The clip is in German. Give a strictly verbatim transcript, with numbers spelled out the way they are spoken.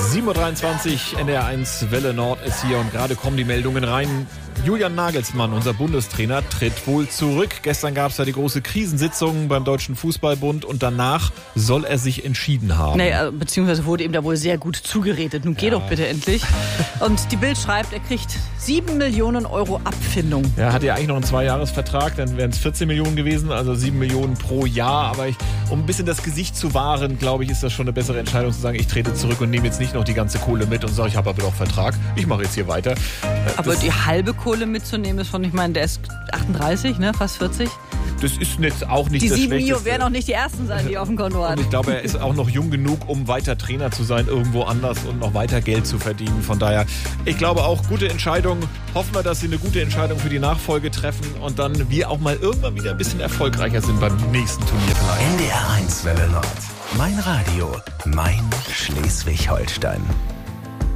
sieben Uhr dreiundzwanzig, N D R eins Welle Nord ist hier und gerade kommen die Meldungen rein. Julian Nagelsmann, unser Bundestrainer, tritt wohl zurück. Gestern gab es ja die große Krisensitzung beim Deutschen Fußballbund und danach soll er sich entschieden haben. Naja, beziehungsweise wurde ihm da wohl sehr gut zugeredet. Nun geh Ja. doch bitte endlich. Und die Bild schreibt, er kriegt sieben Millionen Euro Abfindung. Er hat ja eigentlich noch einen Zweijahresvertrag, dann wären es vierzehn Millionen gewesen, also sieben Millionen pro Jahr. Aber ich, um ein bisschen das Gesicht zu wahren, glaube ich, ist das schon eine bessere Entscheidung zu sagen, ich trete zurück und nehme jetzt nicht noch die ganze Kohle mit und sage, ich habe aber doch Vertrag, ich mache jetzt hier weiter. Aber das, die halbe Kohle mitzunehmen ist schon, ich meine, der ist achtunddreißig, ne, fast vierzig. das ist jetzt auch nicht Die das sieben Mio Schlechteste. werden auch nicht die ersten sein, die auf dem Konto Und hat. ich glaube, er ist auch noch jung genug, um weiter Trainer zu sein, irgendwo anders und noch weiter Geld zu verdienen. Von daher, ich glaube auch, gute Entscheidung. Hoffen wir, dass sie eine gute Entscheidung für die Nachfolge treffen und dann wir auch mal irgendwann wieder ein bisschen erfolgreicher sind beim nächsten Turnier vielleicht. N D R eins Welle Nord. Mein Radio, mein Schleswig-Holstein.